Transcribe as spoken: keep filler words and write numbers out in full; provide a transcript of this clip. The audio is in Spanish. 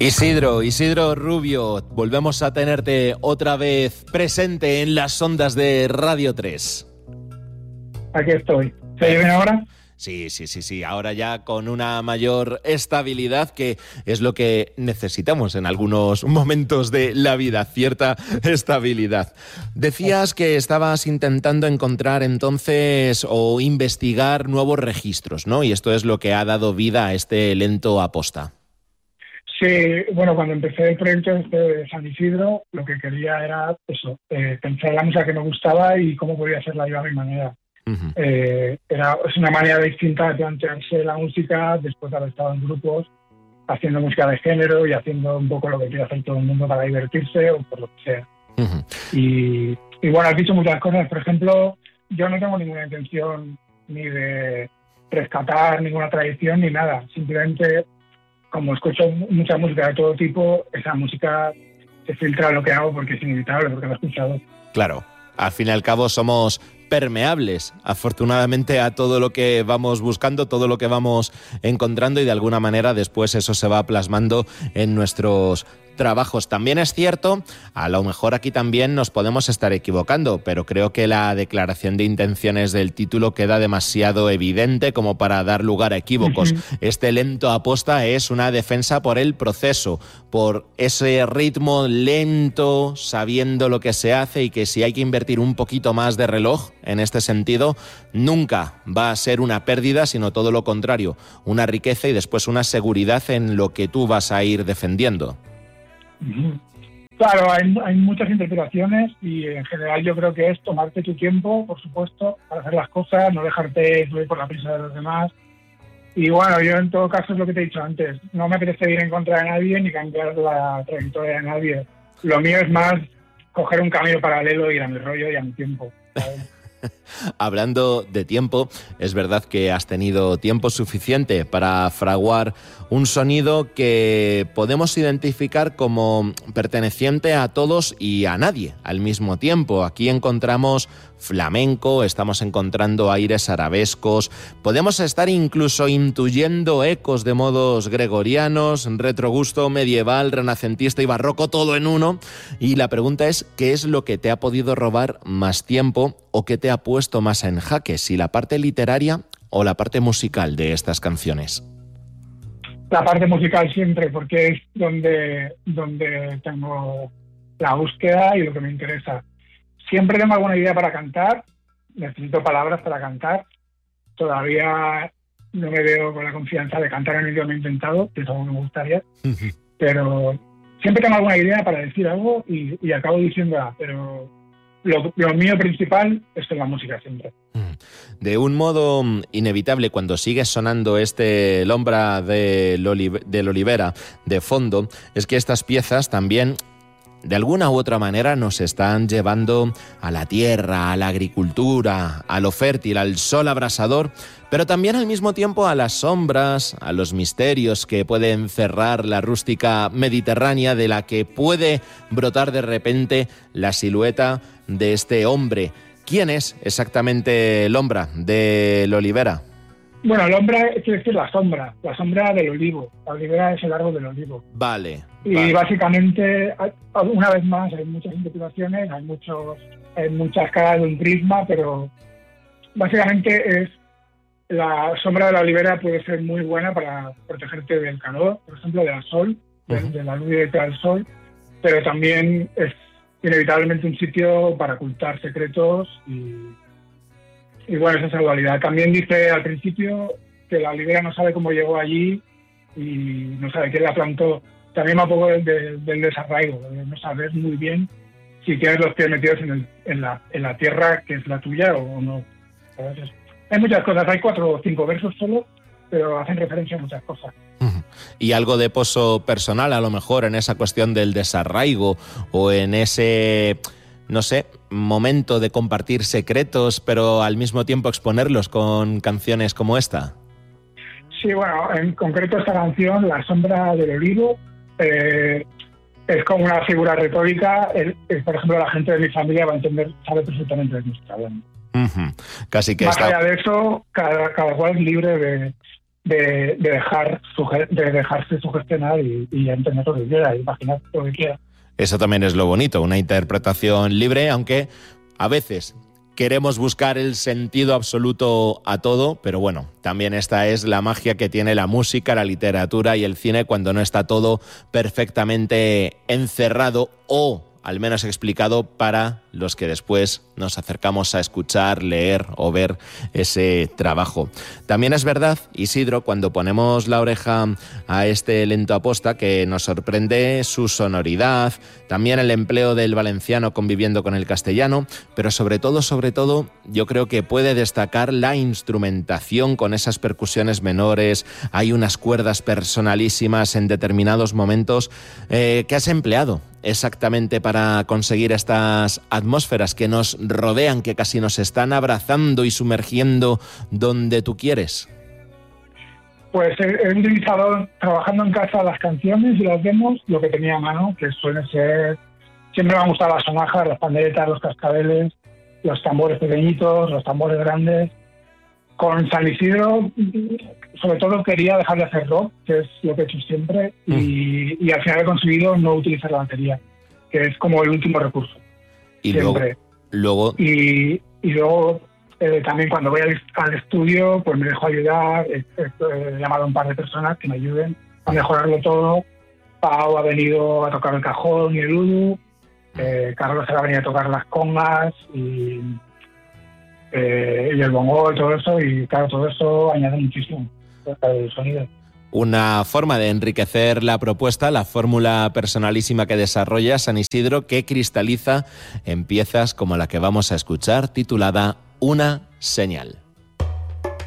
Isidro, Isidro Rubio, volvemos a tenerte otra vez presente en las ondas de Radio tres. Aquí estoy. ¿Se oye bien ahora? Sí, sí, sí, sí. Ahora ya con una mayor estabilidad, que es lo que necesitamos en algunos momentos de la vida, cierta estabilidad. Decías que estabas intentando encontrar entonces o investigar nuevos registros, ¿no? Y esto es lo que ha dado vida a este lento aposta. Sí, bueno, cuando empecé el proyecto de San Isidro, lo que quería era eso, eh, pensar en la música que me gustaba y cómo podía hacerla yo a mi manera. Uh-huh. Eh, era, es una manera distinta de plantearse la música después de haber estado en grupos, haciendo música de género y haciendo un poco lo que quiere hacer todo el mundo para divertirse o por lo que sea. Uh-huh. Y, y bueno, has dicho muchas cosas. Por ejemplo, yo no tengo ninguna intención ni de rescatar ninguna tradición ni nada. Simplemente, como escucho mucha música de todo tipo, esa música se filtra lo que hago porque es inevitable, porque lo he escuchado. Claro, al fin y al cabo somos permeables, afortunadamente, a todo lo que vamos buscando, todo lo que vamos encontrando, y de alguna manera después eso se va plasmando en nuestros trabajos. También es cierto, a lo mejor aquí también nos podemos estar equivocando, pero creo que la declaración de intenciones del título queda demasiado evidente como para dar lugar a equívocos. Uh-huh. Este lento aposta es una defensa por el proceso, por ese ritmo lento, sabiendo lo que se hace, y que si hay que invertir un poquito más de reloj en este sentido, nunca va a ser una pérdida, sino todo lo contrario, una riqueza y después una seguridad en lo que tú vas a ir defendiendo. Claro, hay, hay muchas interpretaciones y en general yo creo que es tomarte tu tiempo, por supuesto, para hacer las cosas, no dejarte influir por la prisa de los demás. Y bueno, yo en todo caso es lo que te he dicho antes, no me apetece ir en contra de nadie ni cambiar la trayectoria de nadie. Lo mío es más coger un camino paralelo y ir a mi rollo y a mi tiempo, ¿sabes? Hablando de tiempo, es verdad que has tenido tiempo suficiente para fraguar un sonido que podemos identificar como perteneciente a todos y a nadie al mismo tiempo. Aquí encontramos flamenco, estamos encontrando aires arabescos, podemos estar incluso intuyendo ecos de modos gregorianos, retrogusto medieval, renacentista y barroco, todo en uno. Y la pregunta es, ¿qué es lo que te ha podido robar más tiempo o qué te ha puesto más en jaque, si la parte literaria o la parte musical de estas canciones? La parte musical siempre, porque es donde, donde tengo la búsqueda y lo que me interesa. Siempre tengo alguna idea para cantar, necesito palabras para cantar. Todavía no me veo con la confianza de cantar en el idioma inventado, que es algo que me gustaría, pero siempre tengo alguna idea para decir algo y, y acabo diciéndola, pero lo, lo mío principal es en la música siempre. De un modo inevitable, cuando sigue sonando este L'ombra de l'olivera de fondo, es que estas piezas también, de alguna u otra manera, nos están llevando a la tierra, a la agricultura, a lo fértil, al sol abrasador, pero también al mismo tiempo a las sombras, a los misterios que puede encerrar la rústica mediterránea, de la que puede brotar de repente la silueta de este hombre. ¿Quién es exactamente L'ombra de l'olivera? Bueno, l'ombra quiere decir la sombra, la sombra del olivo. La olivera es el árbol del olivo. Vale. Y vale. Básicamente, una vez más, hay muchas interpretaciones, hay, muchos, hay muchas caras de un prisma, pero básicamente es la sombra de la olivera puede ser muy buena para protegerte del calor, por ejemplo, del sol, uh-huh. de, de la luz directa del sol, pero también es inevitablemente un sitio para ocultar secretos y, y bueno, esa es la dualidad. También dice al principio que la olivera no sabe cómo llegó allí y no sabe quién la plantó. También va un poco del, del, del desarraigo, de no saber muy bien si tienes los pies metidos en, el, en, la, en la tierra que es la tuya o no. ¿Sabes? Hay muchas cosas, hay cuatro o cinco versos solo, pero hacen referencia a muchas cosas. Y algo de pozo personal, a lo mejor, en esa cuestión del desarraigo o en ese, no sé, momento de compartir secretos, pero al mismo tiempo exponerlos con canciones como esta. Sí, bueno, en concreto esta canción, La sombra del olivo, eh, es como una figura retórica. El, el, por ejemplo, la gente de mi familia va a entender, sabe perfectamente de qué está hablando. Uh-huh. Casi que Más está... allá de eso, cada, cada cual es libre de, de, de dejar suge- de dejarse sugestionar y, y entender lo que quiera, imaginar lo que quiera. Eso también es lo bonito, una interpretación libre, aunque a veces queremos buscar el sentido absoluto a todo, pero bueno, también esta es la magia que tiene la música, la literatura y el cine cuando no está todo perfectamente encerrado o al menos explicado para los que después nos acercamos a escuchar, leer o ver ese trabajo. También es verdad, Isidro, cuando ponemos la oreja a este lento aposta, que nos sorprende su sonoridad, también el empleo del valenciano conviviendo con el castellano, pero sobre todo, sobre todo, yo creo que puede destacar la instrumentación con esas percusiones menores, hay unas cuerdas personalísimas en determinados momentos eh, que has empleado exactamente para conseguir estas atmósferas que nos rodean, que casi nos están abrazando y sumergiendo donde tú quieres. Pues he, he utilizado, trabajando en casa, las canciones y las demos, lo que tenía a mano, que suele ser, siempre me han gustado las sonajas, las panderetas, los cascabeles, los tambores pequeñitos, los tambores grandes. Con San Isidro, sobre todo quería dejar de hacer rock, que es lo que he hecho siempre, mm. y, y al final he conseguido no utilizar la batería, que es como el último recurso. Y siempre. luego... luego... Y, y luego eh, también cuando voy al, al estudio, pues me dejo ayudar, he, he, he llamado a un par de personas que me ayuden a mejorarlo todo. Pau ha venido a tocar el cajón y el udu, eh, Carlos ha venido a tocar las congas y... Eh, y el bongo y todo eso, y claro, todo eso añade muchísimo al sonido. Una forma de enriquecer la propuesta, la fórmula personalísima que desarrolla San Isidro, que cristaliza en piezas como la que vamos a escuchar, titulada Una señal.